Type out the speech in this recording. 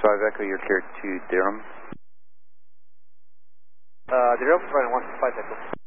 5 Echo, you're cleared to Durham. Durham, running 165 Echo.